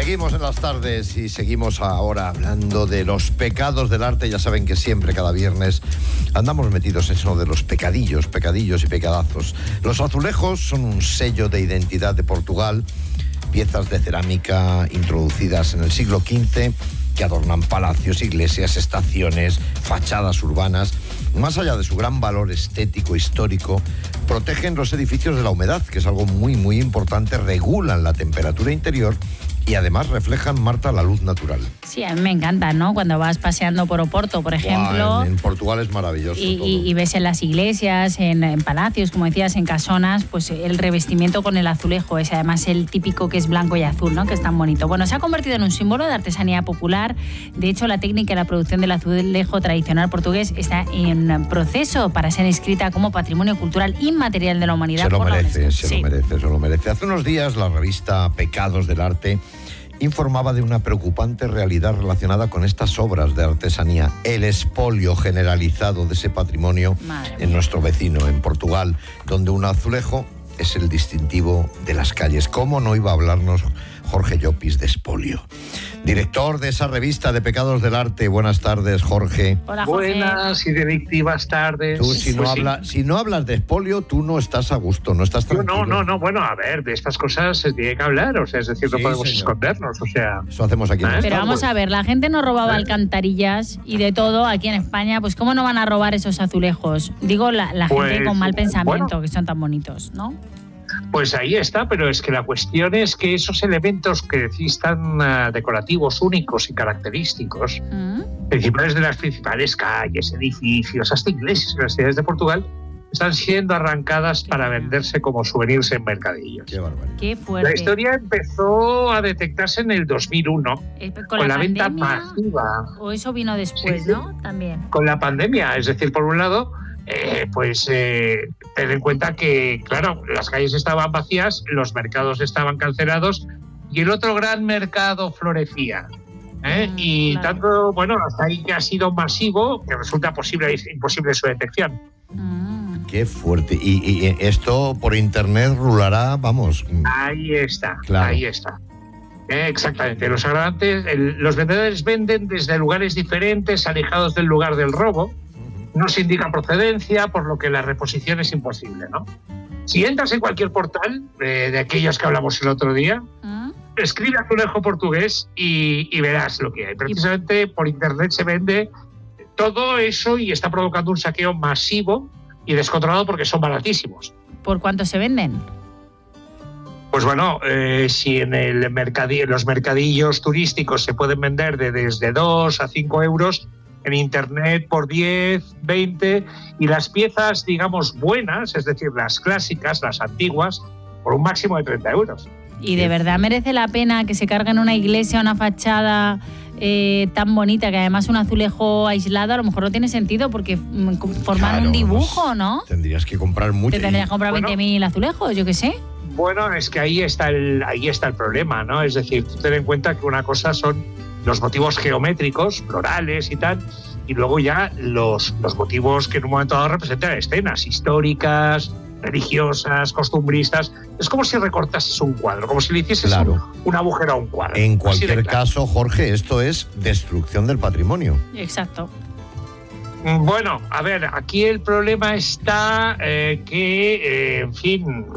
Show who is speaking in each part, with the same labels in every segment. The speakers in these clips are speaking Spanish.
Speaker 1: Seguimos en las tardes y seguimos ahora hablando de los pecados del arte. Ya saben que siempre, cada viernes, andamos metidos en eso de los pecadillos y pecadazos. Los azulejos son un sello de identidad de Portugal, piezas de cerámica introducidas en el siglo XV que adornan palacios, iglesias, estaciones, fachadas urbanas. Más allá de su gran valor estético, histórico, protegen los edificios de la humedad, que es algo muy, muy importante, regulan la temperatura interior y además reflejan, Marta, la luz natural.
Speaker 2: Sí, a mí me encanta, ¿no? Cuando vas paseando por Oporto, por ejemplo.
Speaker 1: En Portugal es maravilloso.
Speaker 2: Y ves en las iglesias, en palacios, como decías, en casonas, pues el revestimiento con el azulejo, es además el típico que es blanco y azul, ¿no? Que es tan bonito. Bueno, se ha convertido en un símbolo de artesanía popular. De hecho, la técnica y la producción del azulejo tradicional portugués está en proceso para ser inscrita como Patrimonio Cultural Inmaterial de la Humanidad.
Speaker 1: Se lo merece. Hace unos días la revista Pecados del Arte informaba de una preocupante realidad relacionada con estas obras de artesanía, el expolio generalizado de ese patrimonio en nuestro vecino, en Portugal, donde un azulejo es el distintivo de las calles. ¿Cómo no iba a hablarnos Jorge Llopis de expolio? Director de esa revista de Pecados del Arte. Buenas tardes, Jorge.
Speaker 2: Hola, Jorge.
Speaker 3: Buenas y delictivas tardes.
Speaker 1: Tú, si no hablas de expolio, tú no estás a gusto, no estás tranquilo.
Speaker 3: No, bueno, a ver, de estas cosas se tiene que hablar, o sea, es decir, no podemos escondernos, o sea...
Speaker 1: Eso hacemos aquí.
Speaker 2: Pero vamos a ver, la gente no robaba alcantarillas y de todo aquí en España, pues ¿cómo no van a robar esos azulejos? Digo, la gente con mal pensamiento, que son tan bonitos, ¿no?
Speaker 3: Pues ahí está, pero es que la cuestión es que esos elementos que decís tan decorativos, únicos y característicos, principales de las principales calles, edificios, hasta iglesias en las ciudades de Portugal, están siendo arrancadas para venderse como souvenirs en mercadillos.
Speaker 1: Qué barbaridad.
Speaker 2: Qué fuerte.
Speaker 3: La historia empezó a detectarse en el 2001
Speaker 2: con
Speaker 3: la venta
Speaker 2: pandemia,
Speaker 3: masiva.
Speaker 2: O eso vino después,
Speaker 3: Sí.
Speaker 2: ¿no? También.
Speaker 3: Con la pandemia, es decir, por un lado, ten en cuenta que, claro, las calles estaban vacías, los mercados estaban cancelados y el otro gran mercado florecía. Y
Speaker 2: claro.
Speaker 3: tanto, bueno, hasta ahí que ha sido masivo, que resulta imposible su detección.
Speaker 1: Qué fuerte. Y esto por internet rulará, vamos.
Speaker 3: Ahí está,
Speaker 1: claro.
Speaker 3: Ahí está. Exactamente. Los agravantes, los vendedores venden desde lugares diferentes, alejados del lugar del robo. No se indica procedencia, por lo que la reposición es imposible, ¿no? Si entras en cualquier portal, de aquellos que hablamos el otro día, escribe azulejo portugués y verás lo que hay. Precisamente por internet se vende todo eso y está provocando un saqueo masivo y descontrolado porque son baratísimos.
Speaker 2: ¿Por cuánto se venden?
Speaker 3: Pues bueno, si en los mercadillos turísticos se pueden vender desde 2 a 5 euros, en internet por 10, 20, y las piezas, digamos, buenas, es decir, las clásicas, las antiguas, por un máximo de 30 euros.
Speaker 2: ¿Y de verdad merece la pena que se cargue en una iglesia una fachada tan bonita, que además un azulejo aislado a lo mejor no tiene sentido porque forman un dibujo, ¿no?
Speaker 1: Tendrías que comprar mucho.
Speaker 2: Te tendrías que comprar 20.000 azulejos, yo qué sé.
Speaker 3: Bueno, es que ahí está el problema, ¿no? Es decir, tú ten en cuenta que una cosa son los motivos geométricos, florales y tal, y luego ya los motivos que en un momento dado representan escenas históricas, religiosas, costumbristas. Es como si recortases un cuadro, como si le hicieses un agujero a un cuadro.
Speaker 1: En cualquier caso, Jorge, esto es destrucción del patrimonio.
Speaker 2: Exacto.
Speaker 3: Bueno, a ver, aquí el problema está que, en fin,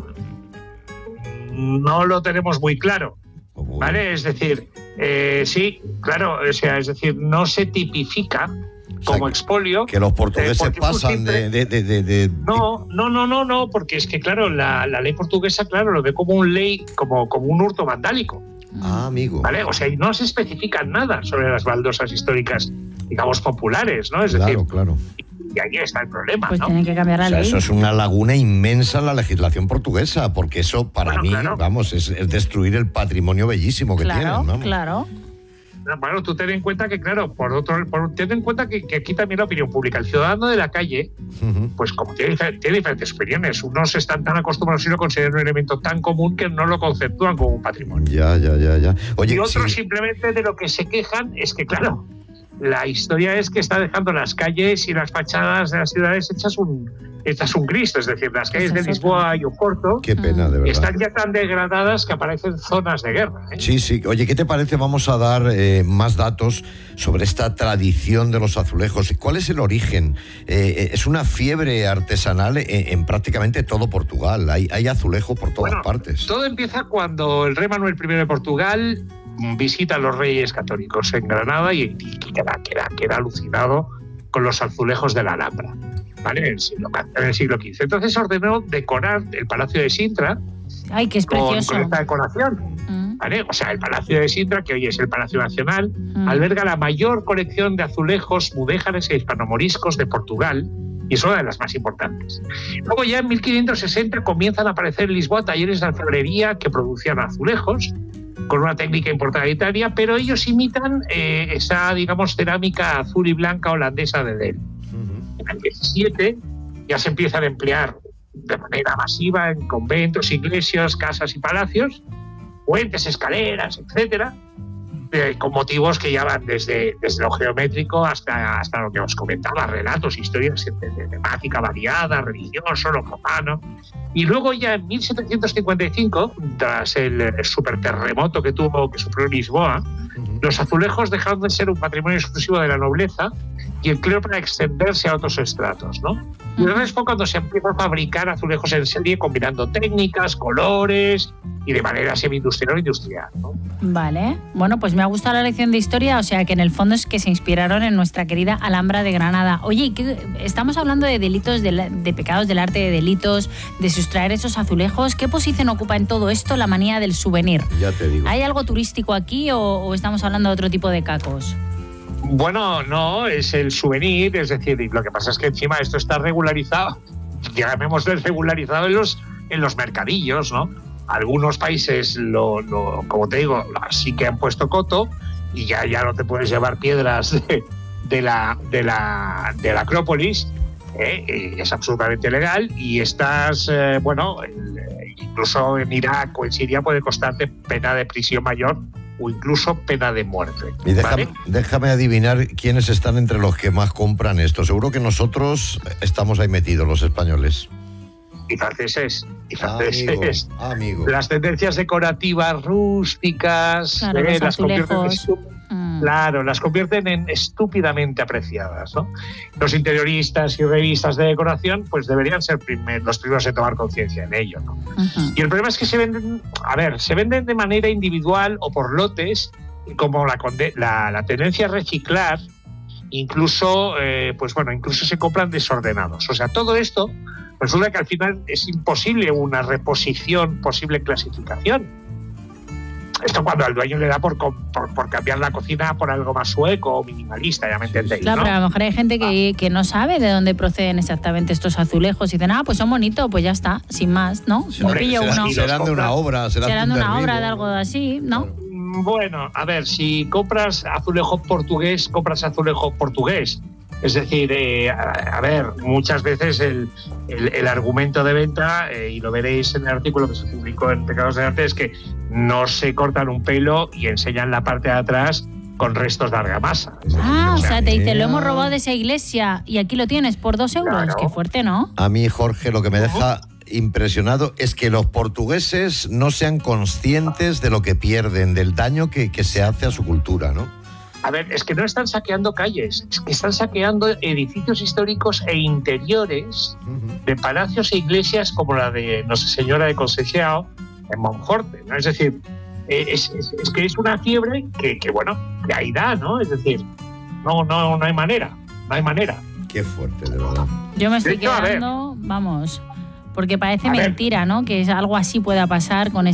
Speaker 3: no lo tenemos muy claro. ¿Vale? Es decir, sí, claro, o sea, es decir, no se tipifica como expolio.
Speaker 1: Que los portugueses pasan de...
Speaker 3: No, porque es que, claro, la ley portuguesa, claro, lo ve como un hurto vandálico.
Speaker 1: Amigo.
Speaker 3: ¿Vale? O sea, y no se especifica nada sobre las baldosas históricas, digamos, populares, ¿no? Es decir,
Speaker 1: claro.
Speaker 3: Y ahí está el problema,
Speaker 2: pues
Speaker 3: ¿no?
Speaker 2: tienen que cambiar la ley.
Speaker 1: Eso es una laguna inmensa en la legislación portuguesa, porque eso para mí, vamos, es destruir el patrimonio bellísimo que tienen, ¿no?
Speaker 2: Claro.
Speaker 3: Bueno, tú ten en cuenta que, claro, ten en cuenta que aquí también la opinión pública, el ciudadano de la calle, pues como tiene diferentes opiniones, unos están tan acostumbrados y lo consideran un elemento tan común que no lo conceptúan como un patrimonio.
Speaker 1: Ya. Oye,
Speaker 3: y otros simplemente de lo que se quejan es que, claro, la historia es que está dejando las calles y las fachadas de las ciudades hechas un esta es un Cristo, es decir, las calles de Lisboa y Oporto
Speaker 1: Qué pena, de verdad.
Speaker 3: están ya tan degradadas que aparecen zonas de guerra.
Speaker 1: Sí, sí. Oye, ¿qué te parece? Vamos a dar más datos sobre esta tradición de los azulejos. ¿Cuál es el origen? Es una fiebre artesanal en prácticamente todo Portugal. Hay azulejo por todas partes.
Speaker 3: Todo empieza cuando el rey Manuel I de Portugal visita a los reyes católicos en Granada y queda alucinado con los azulejos de la Alhambra, ¿vale? En el siglo XV. Entonces ordenó decorar el Palacio de Sintra.
Speaker 2: ¡Ay, que es precioso!
Speaker 3: Con esta decoración. ¿Vale? O sea, el Palacio de Sintra, que hoy es el Palacio Nacional, alberga la mayor colección de azulejos mudéjares e hispanomoriscos de Portugal y es una de las más importantes. Luego ya en 1560 comienzan a aparecer en Lisboa talleres de alfarería que producían azulejos con una técnica importada de Italia, pero ellos imitan esa, digamos, cerámica azul y blanca holandesa de Delft. En el 17 ya se empiezan a emplear de manera masiva en conventos, iglesias, casas y palacios, puentes, escaleras, etcétera, con motivos que ya van desde lo geométrico hasta lo que os comentaba, relatos, historias de temática variada, religioso, lo profano. Y luego ya en 1755, tras el superterremoto que sufrió Lisboa, los azulejos dejaron de ser un patrimonio exclusivo de la nobleza y el clero para extenderse a otros estratos, ¿no? Y entonces fue cuando se empieza a fabricar azulejos en serie combinando técnicas, colores y de manera semi-industrial o industrial, ¿no?
Speaker 2: Vale. Bueno, pues me ha gustado la lección de historia, o sea que en el fondo es que se inspiraron en nuestra querida Alhambra de Granada. Oye, estamos hablando de delitos, de pecados del arte, de delitos, de sustraer esos azulejos. ¿Qué posición ocupa en todo esto la manía del souvenir?
Speaker 1: Ya te digo.
Speaker 2: ¿Hay algo turístico aquí o estamos hablando de otro tipo de cacos?
Speaker 3: Bueno, no, es el souvenir, es decir, lo que pasa es que encima esto está regularizado, llamémoslo regularizado en los mercadillos, ¿no? Algunos países, como te digo, sí que han puesto coto y ya no te puedes llevar piedras de la Acrópolis, es absolutamente legal y estás, incluso en Irak o en Siria puede costarte pena de prisión mayor o incluso pena de muerte.
Speaker 1: Y déjame adivinar quiénes están entre los que más compran esto. Seguro que nosotros estamos ahí metidos, los españoles.
Speaker 3: Y franceses.
Speaker 1: Amigo.
Speaker 3: Las tendencias decorativas rústicas,
Speaker 2: claro, los azulejos.
Speaker 3: Las convierten en estúpidamente apreciadas, ¿no? Los interioristas y revistas de decoración pues deberían ser los primeros en tomar conciencia en ello, ¿no? Y el problema es que se venden de manera individual o por lotes, y como la tendencia a reciclar, incluso se compran desordenados. O sea, todo esto resulta que al final es imposible una reposición, posible clasificación. Esto cuando al dueño le da por cambiar la cocina por algo más sueco o minimalista, ya me entendéis,
Speaker 2: claro,
Speaker 3: ¿no?
Speaker 2: Pero a lo mejor hay gente que no sabe de dónde proceden exactamente estos azulejos y dicen, pues son bonitos, pues ya está, sin más, ¿no?
Speaker 1: Sí, serán de una obra, serán de una obra
Speaker 2: de algo así, ¿no?
Speaker 3: Bueno, a ver, si compras azulejo portugués, compras azulejo portugués. Es decir, muchas veces el argumento de venta, y lo veréis en el artículo que se publicó en Pecados de Arte, es que no se cortan un pelo y enseñan la parte de atrás con restos de argamasa.
Speaker 2: O sea, te dice, lo hemos robado de esa iglesia y aquí lo tienes por 2 euros. Claro. Qué fuerte, ¿no?
Speaker 1: A mí, Jorge, lo que me deja impresionado es que los portugueses no sean conscientes de lo que pierden, del daño que se hace a su cultura, ¿no?
Speaker 3: A ver, es que no están saqueando calles, es que están saqueando edificios históricos e interiores de palacios e iglesias como la de Nuestra Señora de Conceição en Monforte, ¿no? Es decir, es que es una fiebre que ahí da, ¿no? Es decir, no hay manera.
Speaker 1: Qué fuerte, de verdad.
Speaker 2: Yo me estoy quedando, porque parece mentira, ¿no? Que algo así pueda pasar con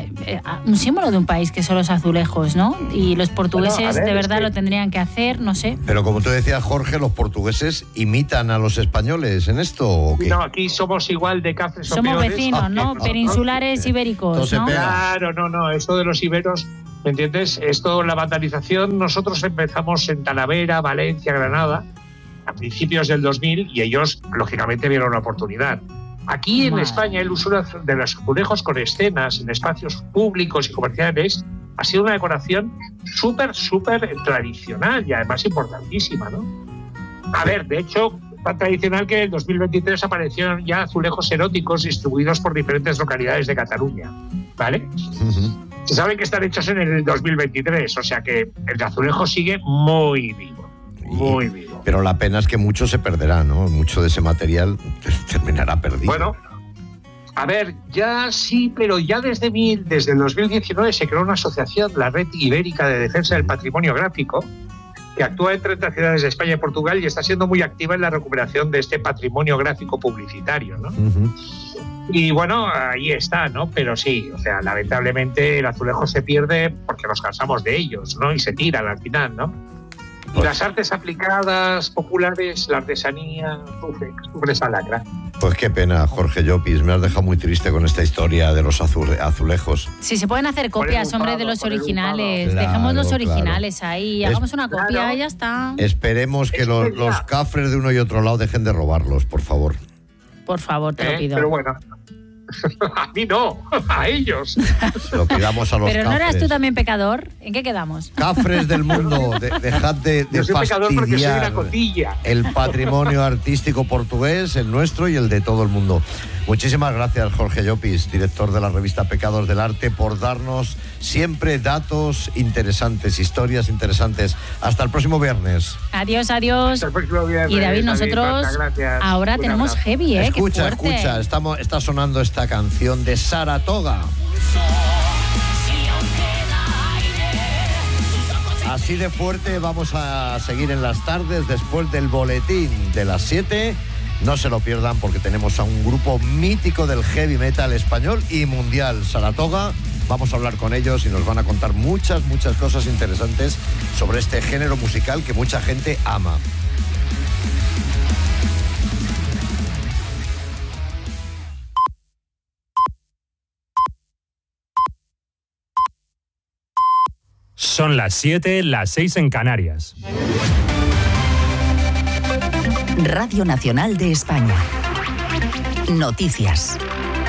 Speaker 2: un símbolo de un país que son los azulejos, ¿no? Y los portugueses de verdad lo tendrían que hacer, no sé.
Speaker 1: Pero como tú decías, Jorge, los portugueses imitan a los españoles en esto, ¿o qué?
Speaker 3: No, aquí somos igual de cafres.
Speaker 2: Somos vecinos, ¿no? Peninsulares ibéricos, ¿no?
Speaker 3: Claro, no, eso de los iberos, ¿me entiendes? Esto, la vandalización, nosotros empezamos en Talavera, Valencia, Granada, a principios del 2000, y ellos, lógicamente, vieron una oportunidad. Aquí en España el uso de los azulejos con escenas en espacios públicos y comerciales ha sido una decoración súper tradicional y además importantísima, ¿no? A ver, de hecho, tan tradicional que en 2023 aparecieron ya azulejos eróticos distribuidos por diferentes localidades de Cataluña, ¿vale? Se sabe que están hechos en el 2023, o sea que el azulejo sigue muy vivo, muy vivo.
Speaker 1: Pero la pena es que mucho se perderá, ¿no? Mucho de ese material terminará perdido.
Speaker 3: Bueno, a ver, ya sí, pero ya desde el 2019 se creó una asociación, la Red Ibérica de Defensa del Patrimonio Gráfico, que actúa en 30 ciudades de España y Portugal y está siendo muy activa en la recuperación de este patrimonio gráfico publicitario, ¿no? Y bueno, ahí está, ¿no? Pero sí, o sea, lamentablemente el azulejo se pierde porque nos cansamos de ellos, ¿no? Y se tiran al final, ¿no? Y las artes aplicadas, populares, la artesanía, sufre esa lacra.
Speaker 1: Pues qué pena, Jorge Llopis, me has dejado muy triste con esta historia de los azulejos.
Speaker 2: Sí, se pueden hacer copias, hombre, de los originales.
Speaker 1: Claro,
Speaker 2: dejemos los originales ahí, hagamos una copia
Speaker 3: claro.
Speaker 2: y ya está.
Speaker 1: Esperemos que los cafres de uno y otro lado dejen de robarlos, por favor.
Speaker 2: Por favor, te lo pido.
Speaker 3: Pero bueno, a mí no, a ellos.
Speaker 1: Se lo pidamos a los
Speaker 2: Pero ¿no
Speaker 1: cafres.
Speaker 2: eras tú también pecador? ¿En qué quedamos?
Speaker 1: Cafres del mundo, dejad de
Speaker 3: Yo soy pecador porque soy una
Speaker 1: fastidiar
Speaker 3: cotilla.
Speaker 1: el patrimonio artístico portugués, el nuestro y el de todo el mundo. Muchísimas gracias, Jorge Llopis, director de la revista Pecados del Arte, por darnos siempre datos interesantes, historias interesantes. Hasta el próximo viernes.
Speaker 2: Adiós, adiós.
Speaker 3: Hasta el próximo viernes,
Speaker 2: Y David, nosotros
Speaker 3: Marta, gracias.
Speaker 2: ahora
Speaker 3: Un
Speaker 2: tenemos
Speaker 3: abrazo.
Speaker 2: heavy, ¿eh?
Speaker 1: Escucha,
Speaker 2: Qué fuerte.
Speaker 1: escucha, está sonando esta canción de Saratoga. Así de fuerte vamos a seguir en las tardes después del boletín de las 7. No se lo pierdan porque tenemos a un grupo mítico del heavy metal español y mundial, Saratoga. Vamos a hablar con ellos y nos van a contar muchas cosas interesantes sobre este género musical que mucha gente ama.
Speaker 4: Son las 7, las 6 en Canarias.
Speaker 5: Radio Nacional de España. Noticias.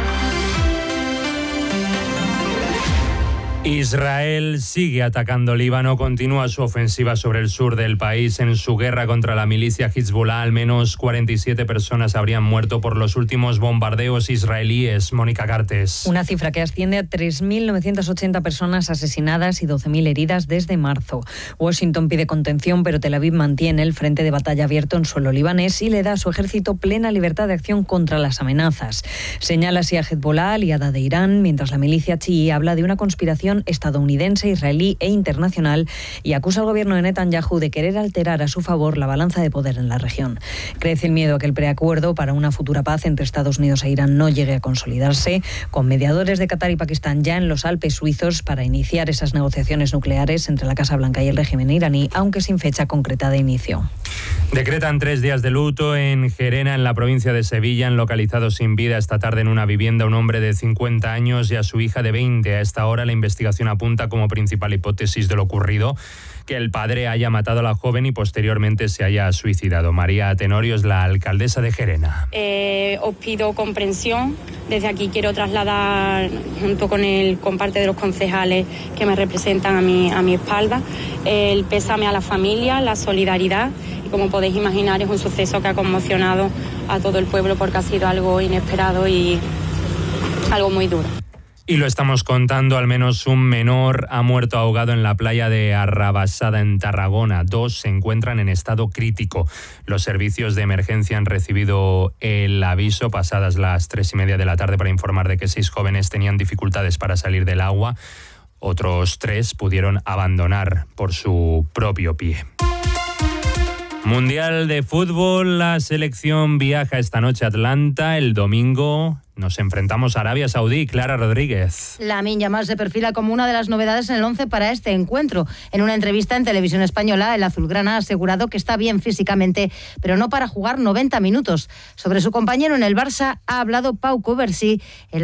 Speaker 4: Israel sigue atacando Líbano, continúa su ofensiva sobre el sur del país. En su guerra contra la milicia Hezbollah, al menos 47 personas habrían muerto por los últimos bombardeos israelíes. Mónica Cartes.
Speaker 6: Una cifra que asciende a 3.980 personas asesinadas y 12.000 heridas desde marzo. Washington pide contención, pero Tel Aviv mantiene el frente de batalla abierto en suelo libanés y le da a su ejército plena libertad de acción contra las amenazas. Señala así a Hezbollah, aliada de Irán, mientras la milicia chií habla de una conspiración estadounidense, israelí e internacional y acusa al gobierno de Netanyahu de querer alterar a su favor la balanza de poder en la región. Crece el miedo a que el preacuerdo para una futura paz entre Estados Unidos e Irán no llegue a consolidarse, con mediadores de Qatar y Pakistán ya en los Alpes suizos para iniciar esas negociaciones nucleares entre la Casa Blanca y el régimen iraní, aunque sin fecha concreta de inicio.
Speaker 4: Decretan 3 días de luto en Gerena, en la provincia de Sevilla. Han localizado sin vida esta tarde en una vivienda un hombre de 50 años y a su hija de 20. A esta hora la investigación apunta como principal hipótesis de lo ocurrido que el padre haya matado a la joven y posteriormente se haya suicidado. María Tenorio es la alcaldesa de Gerena.
Speaker 7: Os pido comprensión. Desde aquí quiero trasladar, junto con parte de los concejales que me representan a mi espalda, el pésame a la familia, la solidaridad. Y como podéis imaginar, es un suceso que ha conmocionado a todo el pueblo porque ha sido algo inesperado y algo muy duro.
Speaker 4: Y lo estamos contando, al menos un menor ha muerto ahogado en la playa de Arrabasada, en Tarragona. 2 se encuentran en estado crítico. Los servicios de emergencia han recibido el aviso pasadas las 3:30 de la tarde para informar de que 6 jóvenes tenían dificultades para salir del agua. Otros 3 pudieron abandonar por su propio pie. Mundial de fútbol, la selección viaja esta noche a Atlanta. El domingo nos enfrentamos a Arabia Saudí. Clara Rodríguez.
Speaker 8: Lamine Yamal se perfila como una de las novedades en el 11 para este encuentro. En una entrevista en Televisión Española, el azulgrana ha asegurado que está bien físicamente, pero no para jugar 90 minutos. Sobre su compañero en el Barça ha hablado Pau Cubarsí en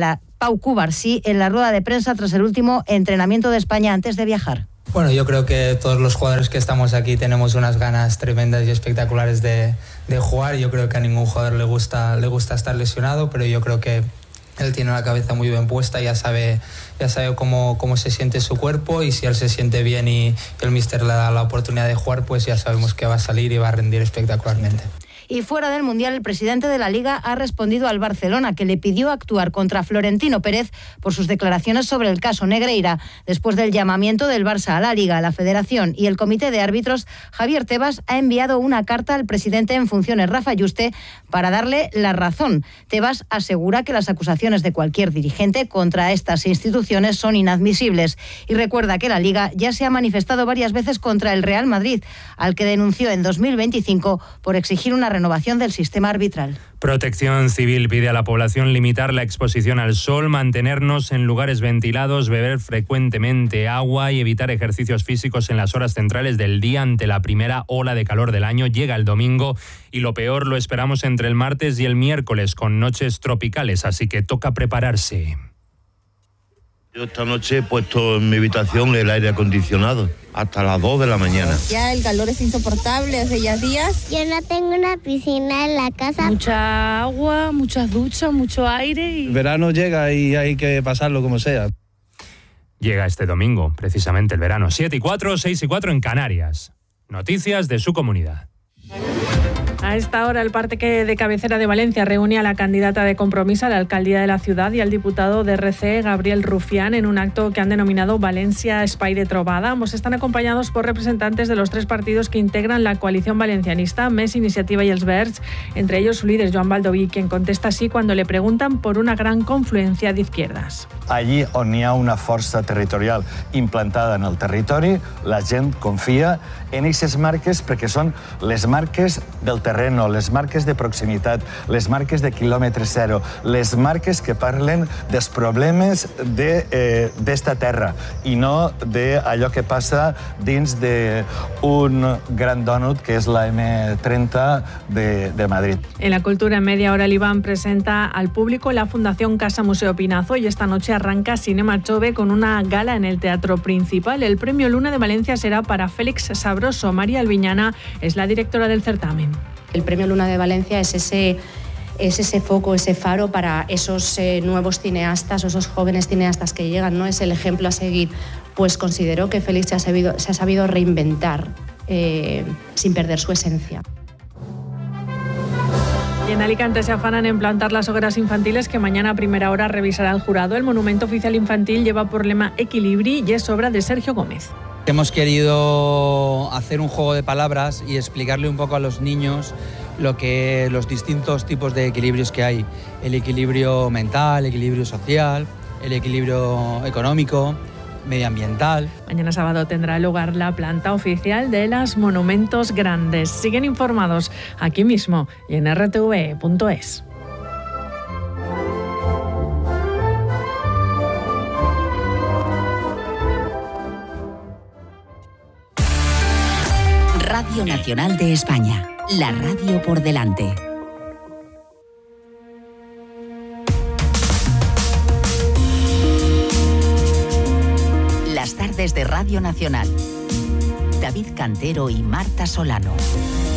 Speaker 8: la rueda de prensa tras el último entrenamiento de España antes de viajar.
Speaker 9: Bueno, yo creo que todos los jugadores que estamos aquí tenemos unas ganas tremendas y espectaculares de jugar. Yo creo que a ningún jugador le gusta estar lesionado, pero yo creo que él tiene la cabeza muy bien puesta, ya sabe cómo se siente su cuerpo, y si él se siente bien y el míster le da la oportunidad de jugar, pues ya sabemos que va a salir y va a rendir espectacularmente.
Speaker 8: Y fuera del Mundial, el presidente de la Liga ha respondido al Barcelona, que le pidió actuar contra Florentino Pérez por sus declaraciones sobre el caso Negreira. Después del llamamiento del Barça a la Liga, a la Federación y el Comité de Árbitros, Javier Tebas ha enviado una carta al presidente en funciones, Rafa Yuste, para darle la razón. Tebas asegura que las acusaciones de cualquier dirigente contra estas instituciones son inadmisibles y recuerda que la Liga ya se ha manifestado varias veces contra el Real Madrid, al que denunció en 2025 por exigir una renovación del sistema arbitral.
Speaker 4: Protección Civil pide a la población limitar la exposición al sol, mantenernos en lugares ventilados, beber frecuentemente agua y evitar ejercicios físicos en las horas centrales del día ante la primera ola de calor del año. Llega el domingo y lo peor lo esperamos entre el martes y el miércoles con noches tropicales, así que toca prepararse.
Speaker 10: Yo esta noche he puesto en mi habitación el aire acondicionado hasta las 2 de la mañana.
Speaker 11: Ya el calor es insoportable hace ya días.
Speaker 12: Yo no tengo una piscina en la casa.
Speaker 13: Mucha agua, muchas duchas, mucho aire.
Speaker 14: El verano llega y hay que pasarlo como sea.
Speaker 4: Llega este domingo, precisamente el verano. 7:04, 6:04 en Canarias. Noticias de su comunidad.
Speaker 13: A esta hora, el parque de cabecera de Valencia reúne a la candidata de Compromís a la alcaldía de la ciudad y al diputado de RC, Gabriel Rufián, en un acto que han denominado Valencia Espai de Trobada. Ambos están acompañados por representantes de los 3 partidos que integran la coalición valencianista, MES, Iniciativa y Els Verds, entre ellos su líder, Joan Baldoví, quien contesta así cuando le preguntan por una gran confluencia de izquierdas.
Speaker 15: Allí on hi ha una força territorial implantada en el territori, la gent confia en aquestes marques perquè són les marques del terreno, les marques de proximitat, les marques de quilòmetre zero, les marques que parlen dels problemes d'esta terra i no d'allò que passa dins d'un gran dònut que és la M30 de Madrid.
Speaker 13: En la cultura en media hora, el Iván presenta al público la Fundación Casa Museo Pinazo y esta noche arranca Cinema Chove con una gala en el Teatro Principal. El premio Luna de Valencia será para Félix Sabroso. María Albiñana es la directora del certamen.
Speaker 16: El premio Luna de Valencia es ese foco, ese faro para esos nuevos cineastas, esos jóvenes cineastas que llegan, ¿no? Es el ejemplo a seguir. Pues considero que Félix se ha sabido reinventar sin perder su esencia.
Speaker 13: Y en Alicante se afanan en plantar las hogueras infantiles que mañana a primera hora revisará el jurado. El monumento oficial infantil lleva por lema Equilibri y es obra de Sergio Gómez.
Speaker 17: Hemos querido hacer un juego de palabras y explicarle un poco a los niños los distintos tipos de equilibrios que hay. El equilibrio mental, el equilibrio social, el equilibrio económico, medioambiental.
Speaker 13: Mañana sábado tendrá lugar la planta oficial de los monumentos grandes. Siguen informados aquí mismo y en rtve.es.
Speaker 5: Radio Nacional de España, la radio por delante. Las tardes de Radio Nacional. David Cantero y Marta Solano.